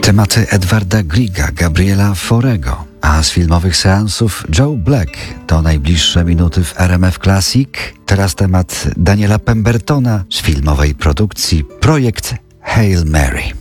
Tematy Edwarda Grieга, Gabriela Forego, a z filmowych seansów Joe Black to najbliższe minuty w RMF Classic. Teraz temat Daniela Pembertona z filmowej produkcji Projekt Hail Mary.